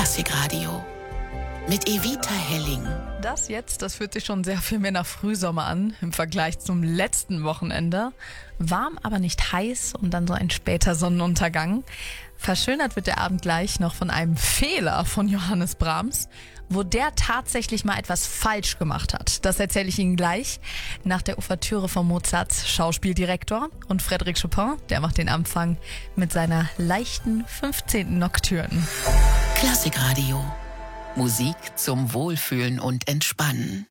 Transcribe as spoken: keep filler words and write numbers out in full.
Klassikradio mit Evita Helling. Das jetzt, das fühlt sich schon sehr viel mehr nach Frühsommer an im Vergleich zum letzten Wochenende. Warm, aber nicht heiß und dann so ein später Sonnenuntergang. Verschönert wird der Abend gleich noch von einem Fehler von Johannes Brahms, wo der tatsächlich mal etwas falsch gemacht hat. Das erzähle ich Ihnen gleich nach der Ouvertüre von Mozarts Schauspieldirektor. Und Frédéric Chopin, der macht den Anfang mit seiner leichten fünfzehnten Nocturne. Klassikradio. Musik zum Wohlfühlen und Entspannen.